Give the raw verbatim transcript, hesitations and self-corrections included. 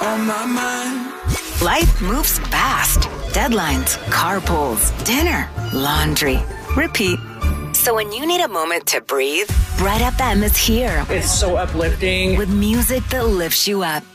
on my mind. Life moves fast. Deadlines, carpools, dinner, laundry, repeat. So when you need a moment to breathe, Red F M is here. It's so uplifting. With music that lifts you up.